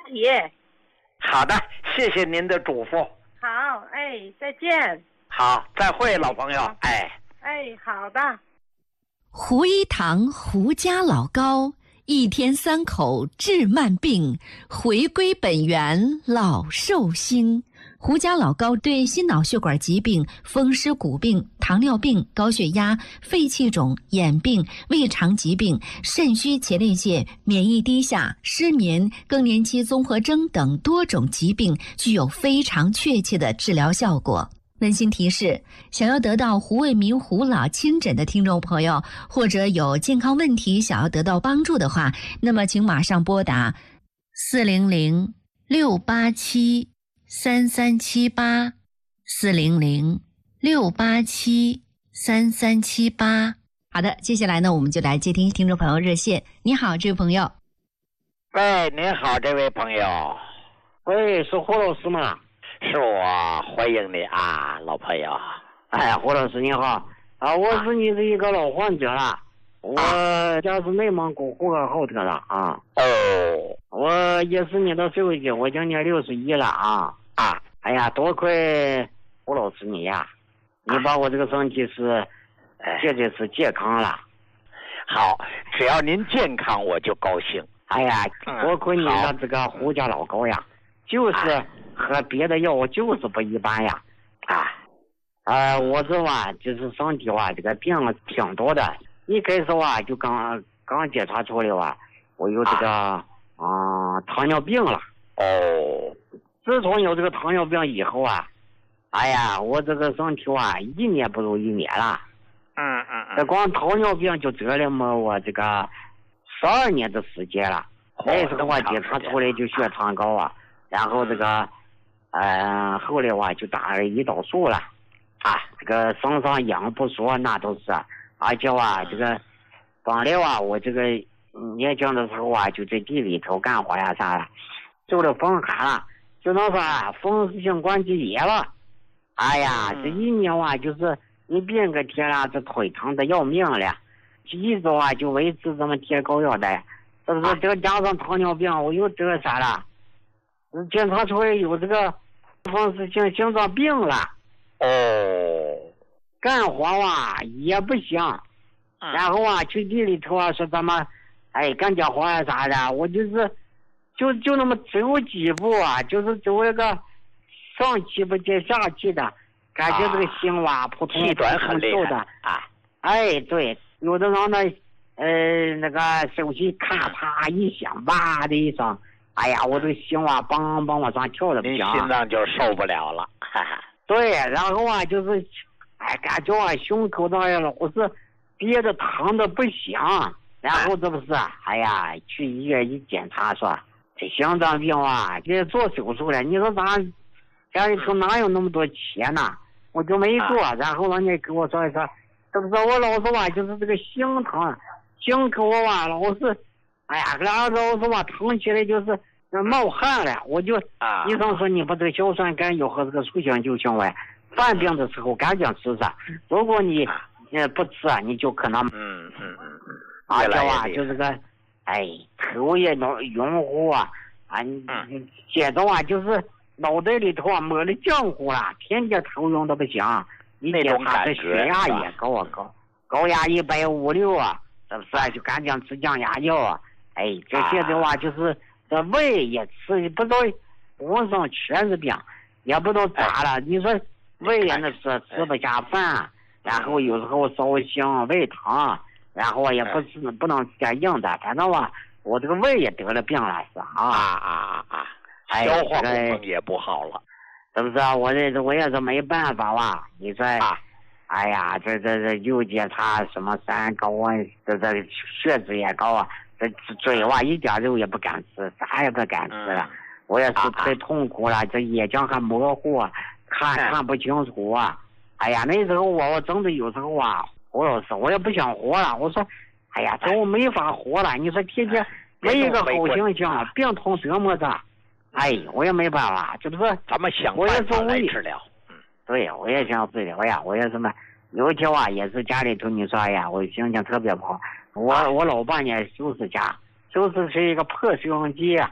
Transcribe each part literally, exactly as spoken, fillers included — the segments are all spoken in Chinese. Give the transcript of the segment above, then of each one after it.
体。 好的，谢谢您的嘱咐。 好，哎，再见。 好，再会，老朋友。哎， 哎，好的。 胡一堂胡家老高，一天三口治慢病，回归本源老寿星。胡家老高对心脑血管疾病、风湿骨病、糖尿病、高血压、肺气肿、眼病、胃肠疾病、肾虚前列腺、免疫低下、失眠、更年期综合征等多种疾病具有非常确切的治疗效果。温馨提示：想要得到胡卫民胡老亲诊的听众朋友，或者有健康问题想要得到帮助的话，那么请马上拨打四零零六八七三三七八四零零六八七三三七八。好的，接下来呢，我们就来接听听众朋友热线。你好，这位朋友。 喂，您好，这位朋友。 喂，是胡老师吗？ 是我，欢迎你啊，老朋友。 哎，胡老师你好啊，我是你的一个老患者了，我家是内蒙古呼和浩特的啊。 哦， 我也是你的手机，我今年六十一了啊啊！ 哎呀，多亏胡老师你呀，你把我这个身体是绝对是健康了。 好，只要您健康，我就高兴。 哎呀，多亏你的这个胡家老高呀，就是。和别的药物就是不一般呀，啊，呃，我这吧就是身体吧这个病挺多的，一开始吧就刚刚检查出来吧，我有这个啊、呃、糖尿病了。 哦， 自从有这个糖尿病以后啊，哎呀，我这个身体啊一年不如一年了。 嗯嗯嗯。 这光糖尿病就折了么我这个十二年的时间了。那时候我检查出来就血糖高啊，然后这个。呃，后来我就打了胰岛素了，啊，这个身上痒不说那都是，而且啊，这个本来啊，我这个年轻的时候啊，就在地里头干活呀啥的，受了风寒了，就能说风湿性关节炎了。哎呀，这一年啊，就是你变个天了，这腿疼的要命了，一直啊就维持这么贴膏药的，这不是这个加上糖尿病，我又这个啥了，检查出来有这个。风湿性心脏病了。 哦， 干活啊也不行，然后啊去地里头啊说咱们哎干点活啊啥的，我就是就就那么走几步啊，就是走那个上气不接下气的感觉，这个心哇扑通气短很厉害的啊。哎，对，有的人呢呃那个手机咔嚓一响，哇的一声，哎呀，我这个心啊，梆梆往上跳的不行， 心脏就受不了了。哈哈。 对，然后啊，就是，哎，感觉啊，胸口那样了，我是憋得疼的不行。然后这不是，哎呀，去医院一检查说，这心脏病啊，这做手术了。你说咱家里头哪有那么多钱呢？我就没做。然后人家给我说一说，这不是我老是吧，就是这个心疼，心口啊老是。哎呀，然后老是吧，疼起来就是冒汗了，我就啊， 医生说你把这个硝酸甘油和这个促性酒精外，犯病的时候赶紧吃噻。如果你呃不吃啊，你就可能嗯嗯嗯嗯， 而且啊，就这个哎头也脑晕乎啊，啊你接着啊就是脑袋里头啊抹了浆糊了，天天头晕的不行，一检查这血压也高啊高，高压一百五六啊，是不是就赶紧吃降压药啊？哎，这现在话就是这胃也吃不知道，浑身全是病，也不知道咋了。你说胃那是吃不下饭，然后有时候烧心、胃疼，然后也不是不能吃点硬的，反正吧，我这个胃也得了病了，是啊啊啊啊！消化功能也不好了， 是不是？我这我也是没办法吧？你说，哎呀，这这这又检查什么三高啊，这这血脂也高啊。这嘴哇一点肉也不敢吃，啥也不敢吃了。嗯、我也是太痛苦了，啊、这眼睛还模糊啊，看看不清楚啊。哎呀，那时候我我真的有时候啊，我老是我也不想活了。我说，哎呀，这我没法活了。你说天天没一个好心情，病痛折磨着。哎，我也没办法，这不是咱们想办法来治疗。 嗯，对，我也想治疗呀，我也什么。有一天啊，也是家里头你说，哎呀，我心情特别不好。我我老伴呢收拾家，收拾是一个破收音机，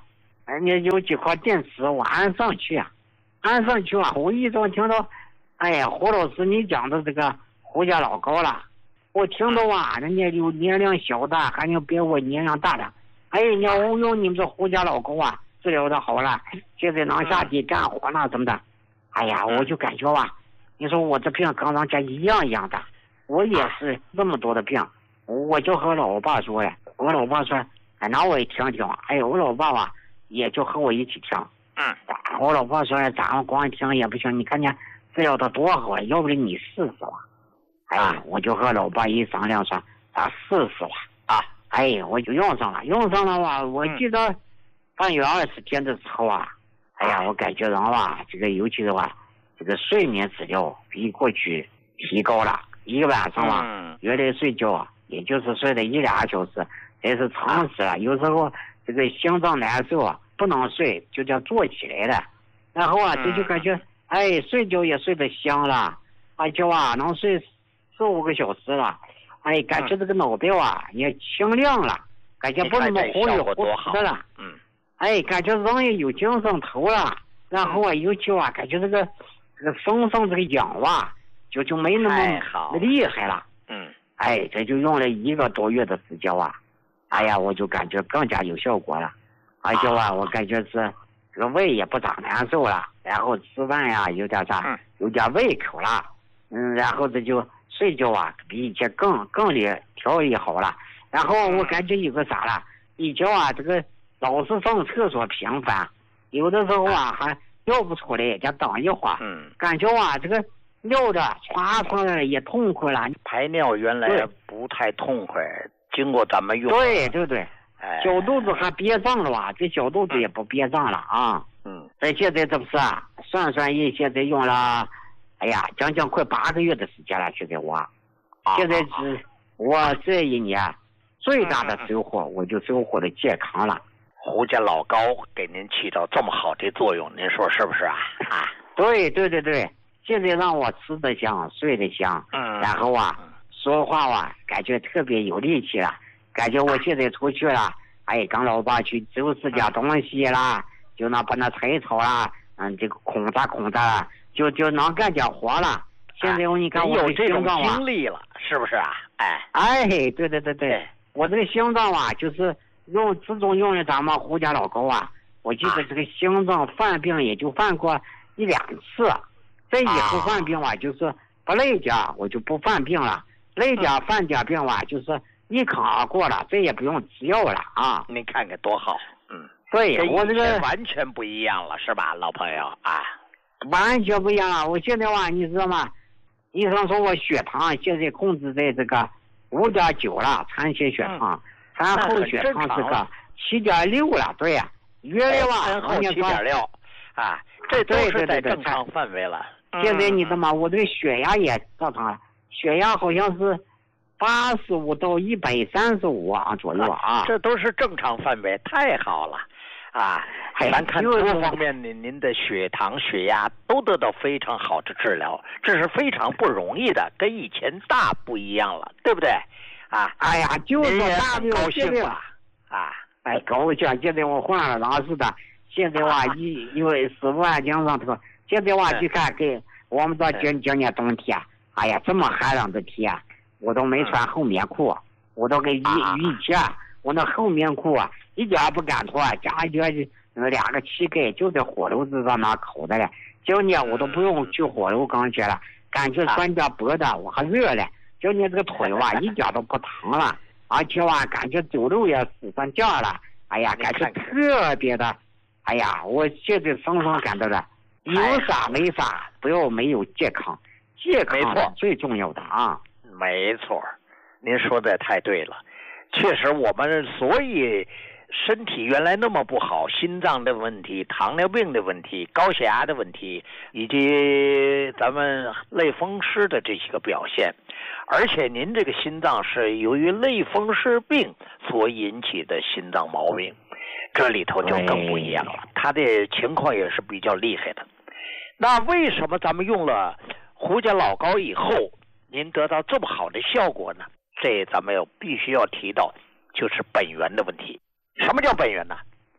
人家有几块电池，我安上去啊，安上去啊，我一早听到，哎呀，胡老师你讲的这个胡家老高了，我听到啊，人家有年龄小的，还有比我年龄大的，哎，你我用你们这胡家老高啊，治疗的好了，现在能下地干活了，怎么的？哎呀，我就感觉吧，你说我这病跟人家一样一样的，我也是那么多的病，我就和老爸说呀，我老爸说，哎，那我也听听，哎，我老爸吧，也就和我一起听， 嗯， 我老爸说，咱们光听也不行，你看见治疗的多好啊，要不然你试试吧。哎，我就和老爸一商量说，咱试试吧。啊，哎，我就用上了，用上了吧。我记得半月二十天的时候啊，哎呀，我感觉人吧，这个尤其是吧，这个睡眠质量比过去提高了。一个晚上吧，嗯、原来睡觉啊，也就是睡了一俩小时，这是常识了。有时候这个心脏难受啊，不能睡，就叫坐起来了。然后啊，这就感觉，哎，睡觉也睡得香了，而且啊，能睡四五个小时了，哎，感觉这个脑袋啊也清亮了，感觉不那么忽悠忽悠的了，嗯，哎，感觉人也有精神头了，然后啊，尤其啊，感觉这个这个身上这个痒啊，就就没那么厉害了，嗯，哎，这就用了一个多月的时间啊，哎呀，我就感觉更加有效果了，而且啊，我感觉是这个胃也不咋难受了，然后吃饭呀有点啥，有点胃口了，嗯，然后这就。睡觉啊，比以前更更厉调理好了。然后我感觉有个啥了，以前啊，这个老是上厕所频繁，有的时候啊还尿不出来，再等一会儿。嗯。感觉啊，这个尿的刷出来也痛快了。 排尿原来不太痛快，经过咱们用。 对对对。哎。小肚子还憋胀了吧？这小肚子也不憋胀了啊。嗯。这现在这不是啊？算算一，现在用了。哎呀，将近快八个月的时间了，现在我，现在是我这一年最大的收获，我就收获了健康了。 胡家老高给您起到这么好的作用，您说是不是啊？啊， 对对对对，现在让我吃得香，睡得香，嗯，然后啊，说话啊，感觉特别有力气了，感觉我现在出去了，哎，跟老爸去收拾点东西啦，就那把那柴草啦，嗯，这个空杂空杂啦。就就能干点活了。现在我你看我有这种经历了，是不是啊？哎哎，对对对对，我这个心脏啊，就是用自从用了咱们胡家老高啊，我记得这个心脏犯病也就犯过一两次，这以后犯病啊，就是不累点我就不犯病了，累点犯点病啊，就是一扛而过了，这也不用吃药了啊。 您看看多好，嗯， 对我这个完全不一样了，是吧，老朋友啊？ 完全不一样了，我现在哇，你知道吗？医生说我血糖现在控制在这个五点九了，产前血糖，产后血糖这个七点六了，对呀、啊，原来哇， 产后七点六，啊，这都是在正常范围了。 现在你知道吗？我这个血压也正常了，血压好像是八十五到一百三十五啊左右啊， 这都是正常范围，太好了。啊，咱看各方面您您的血糖、血压都得到非常好的治疗，这是非常不容易的，跟以前大不一样了，对不对？啊， 哎呀，就是大不高兴了啊！ 哎，高兴！现在我换了人似的，现在哇一因为十五万斤上头，现在哇去看给我们到今今年冬天，哎呀，这么寒冷的天，我都没穿厚棉裤，我都给雨雨天，我那厚棉裤啊。一点不敢脱，家里那两个膝盖就在火炉子上那烤的了。今年我都不用去火炉刚去了，感觉穿点薄的我还热了。今年这个腿哇一点都不疼了，而且哇感觉走路也使上劲了。哎呀，感觉特别的，哎呀，我现在身上感到的有啥没啥，不要没有健康，健康是最重要的啊。 没错，您说的太对了，确实我们所以。身体原来那么不好，心脏的问题、糖尿病的问题、高血压的问题，以及咱们类风湿的这些个表现，而且您这个心脏是由于类风湿病所引起的心脏毛病，这里头就更不一样了，他的情况也是比较厉害的。那为什么咱们用了胡家老高以后，您得到这么好的效果呢？这咱们要必须要提到，就是本源的问题。什么叫本源呢？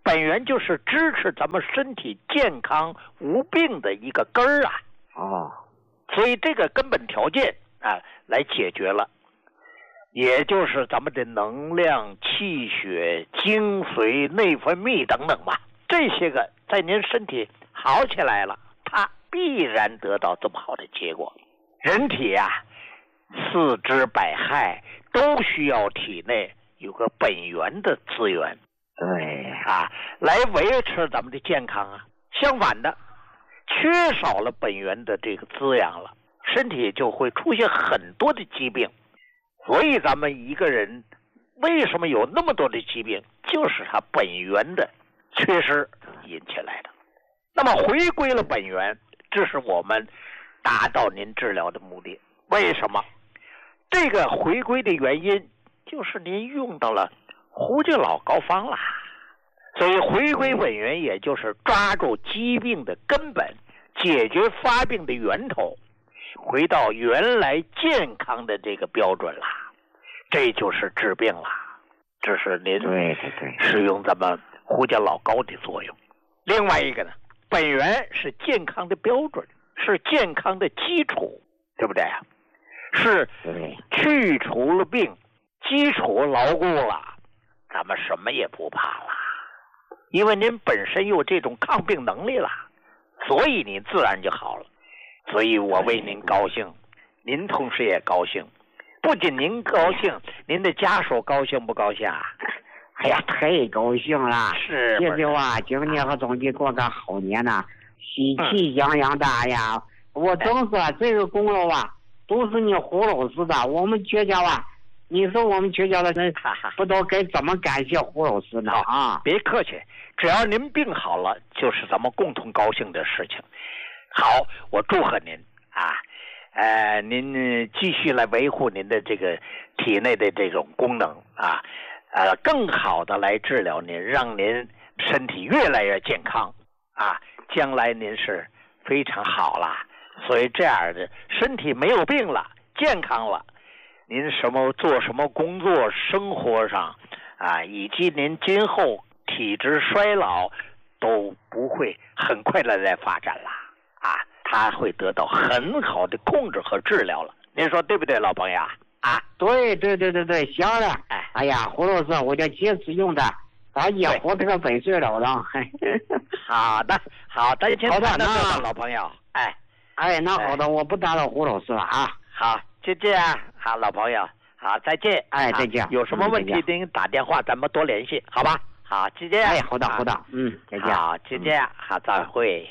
本源就是支持咱们身体健康无病的一个根儿啊。 哦， 所以这个根本条件啊来解决了，也就是咱们的能量、气血、精髓、内分泌等等吧，这些个在您身体好起来了，它必然得到这么好的结果。人体啊，四肢百骸都需要体内有个本源的资源， 对啊，来维持咱们的健康啊。相反的，缺少了本源的这个滋养了，身体就会出现很多的疾病。所以咱们一个人为什么有那么多的疾病，就是他本源的缺失引起来的。那么回归了本源，这是我们达到您治疗的目的。为什么？这个回归的原因就是您用到了胡椒老膏方啦。所以回归本源，也就是抓住疾病的根本，解决发病的源头，回到原来健康的这个标准啦，这就是治病啦。这是您对对对使用咱们胡椒老膏的作用。另外一个呢，本源是健康的标准，是健康的基础，对不对啊？是去除了病，基础牢固了，咱们什么也不怕了。因为您本身有这种抗病能力了，所以你自然就好了。所以我为您高兴，您同时也高兴。不仅您高兴，您的家属高兴不高兴啊？ 哎呀，太高兴了！ 是， 其实啊，今年和总得过个好年呐，喜气洋洋的呀！嗯、我总说这个功劳啊，都是你胡老师的。我们全家啊，你说我们全家的人不知道该怎么感谢胡老师呢啊！ 别客气，只要您病好了，就是咱们共同高兴的事情。好，我祝贺您啊！呃，您继续来维护您的这个体内的这种功能啊，呃，更好的来治疗您，让您身体越来越健康啊！将来您是非常好了，所以这样的身体没有病了，健康了，您什么做什么工作，生活上啊，以及您今后体质衰老都不会很快的来发展了啊，它会得到很好的控制和治疗了。您说对不对，老朋友啊？ 对对对对对，行了。哎，哎呀，胡老师，我就坚持用的，咱也活这个本岁了了。 好的，好的， 好的， 那老朋友，哎， 哎，那好的，我不打扰胡老师了啊。 好，就这样，好，老朋友，好，再见。 哎，再见。 有什么问题您打电话，咱们多联系，好吧？好，就这样。 哎，好的，好的，嗯，再见。 好，就这样，好，再会。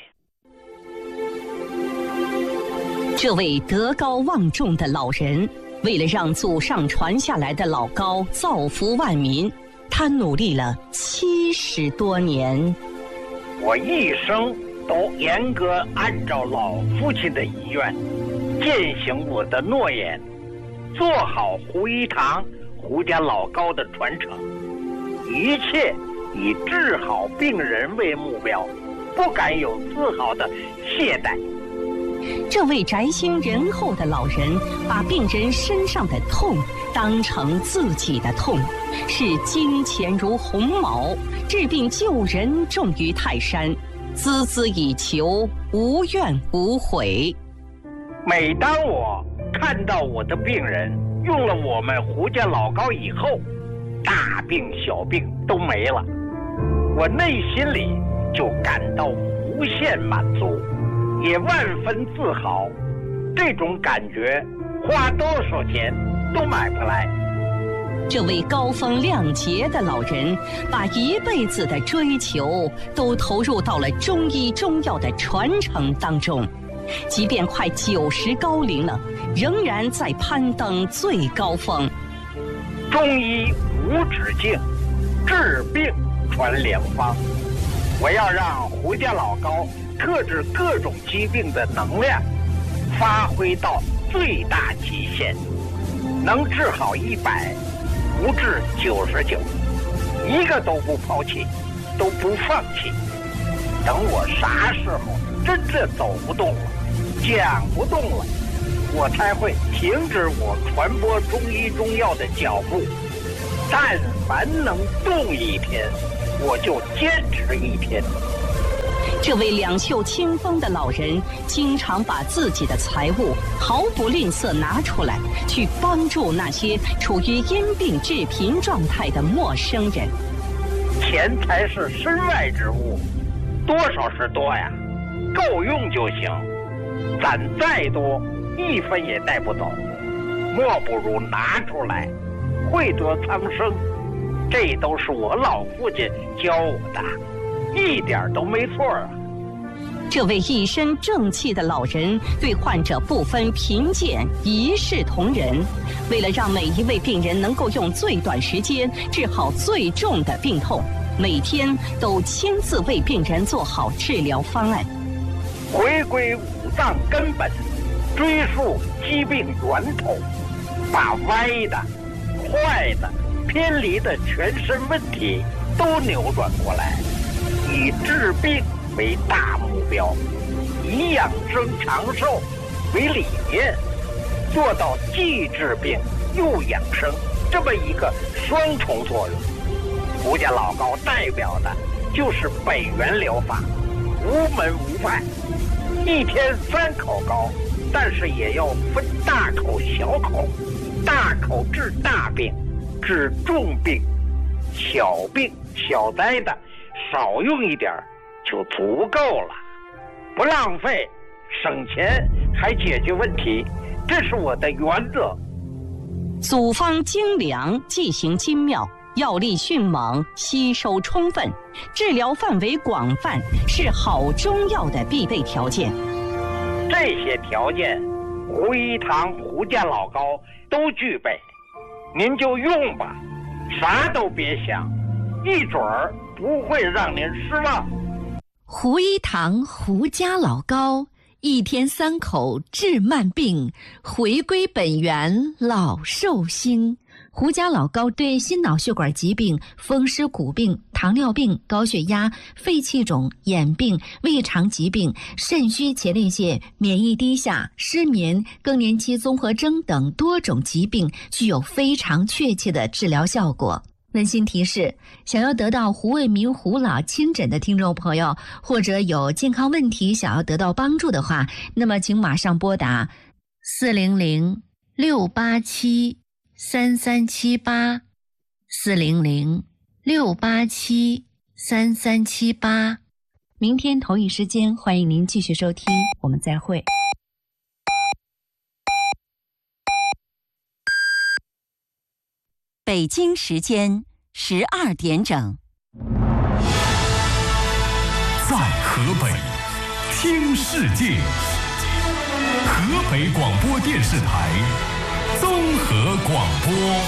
这位德高望重的老人，为了让祖上传下来的老膏造福万民，他努力了七十多年。 我一生都严格按照老父亲的遗愿，践行我的诺言，做好胡一堂胡家老膏的传承，一切以治好病人为目标，不敢有丝毫的懈怠。 这位宅心仁厚的老人，把病人身上的痛当成自己的痛，视金钱如鸿毛，治病救人重于泰山，孜孜以求，无怨无悔。 每当我看到我的病人用了我们胡家老膏以后，大病小病都没了，我内心里就感到无限满足，也万分自豪。这种感觉花多少钱都买不来。 这位高风亮节的老人，把一辈子的追求都投入到了中医中药的传承当中，即便快九十高龄了，仍然在攀登最高峰。 中医无止境，治病传良方。我要让胡家老膏特治各种疾病的能量发挥到最大极限，能治好一百，不治九十九，一个都不抛弃，都不放弃。等我啥时候真正走不动了，讲不动了，我才会停止我传播中医中药的脚步。但凡能动一天， 我就坚持一天。 这位两袖清风的老人，经常把自己的财物毫不吝啬拿出来，去帮助那些处于因病致贫状态的陌生人。 钱财是身外之物，多少是多呀，够用就行。攒再多，一分也带不走，莫不如拿出来，惠得苍生。这都是我老父亲教我的，一点都没错啊。 这位一身正气的老人对患者不分贫贱，一视同仁。为了让每一位病人能够用最短时间治好最重的病痛，每天都亲自为病人做好治疗方案。 回归五脏根本，追溯疾病源头，把歪的、坏的、偏离的全身问题都扭转过来，以治病为大目标，以养生长寿为理念，做到既治病又养生这么一个双重作用。胡家老高代表的就是北元疗法，无门无派，一天三口高，但是也要分大口小口，大口治大病，治重病，小病小灾的少用一点就足够了，不浪费，省钱还解决问题，这是我的原则。 组方精良，剂型精妙，药力迅猛，吸收充分，治疗范围广泛，是好中药的必备条件。 这些条件，胡一堂、胡家老高都具备，您就用吧，啥都别想，一准儿不会让您失望。 胡一堂、胡家老高，一天三口治慢病，回归本源老寿星。胡家老高对心脑血管疾病、风湿骨病、糖尿病、高血压、肺气肿、眼病、胃肠疾病、肾虚前列腺、免疫低下、失眠、更年期综合征等多种疾病具有非常确切的治疗效果。温馨提示，想要得到胡卫民胡老亲诊的听众朋友，或者有健康问题想要得到帮助的话，那么请马上拨打四零零六八七三三七八，四零零六八七三三七八。明天同一时间，欢迎您继续收听，我们再会。 北京时间十二点整。 在河北听世界，河北广播电视台综合广播。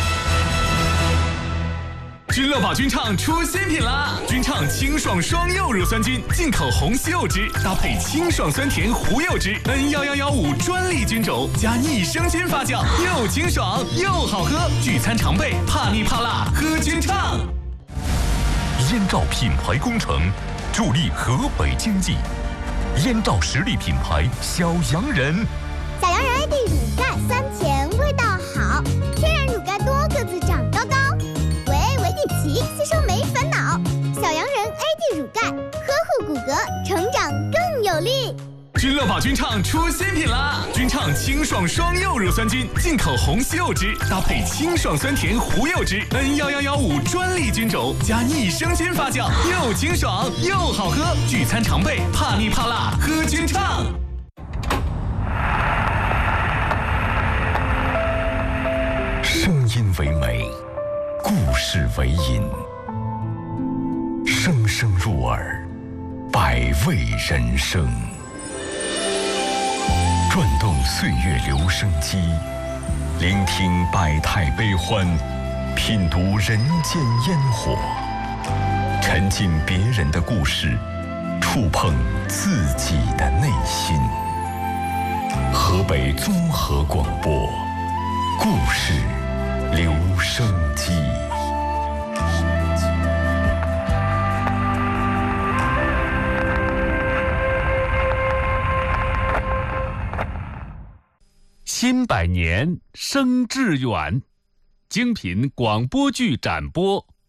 君乐宝菌畅出新品啦！菌畅清爽双柚乳酸菌，进口红西柚汁搭配清爽酸甜胡柚汁 N 一一一五专利菌种，加益生菌发酵，又清爽又好喝。聚餐常备，怕腻怕辣喝菌畅。燕赵品牌工程助力河北经济，燕赵实力品牌小洋人。 小洋人 A D 乳钙酸甜味道好，天然乳钙多个子长高高，维 A 维 D 齐吸收没烦恼。小洋人 A D 乳钙呵护骨骼，成长更有力。 君乐宝菌畅出新品啦！菌畅清爽双柚乳酸菌，进口红西柚汁搭配清爽酸甜胡柚汁 N 一一一五专利菌种，加益生菌发酵，又清爽又好喝。聚餐常备，怕腻怕辣喝菌畅。声音为美，故事为引，声声入耳，百味人生。转动岁月留声机，聆听百态悲欢，品读人间烟火，沉浸别人的故事，触碰自己的内心。河北综合广播，故事留声机。新百年生致远，精品广播剧展播